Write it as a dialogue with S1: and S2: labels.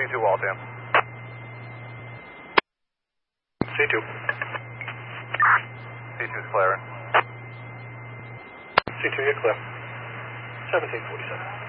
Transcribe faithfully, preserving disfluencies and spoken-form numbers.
S1: C two Waltham.
S2: C two.
S1: C two's clearing.
S2: C two, you're clear. seventeen forty-seven.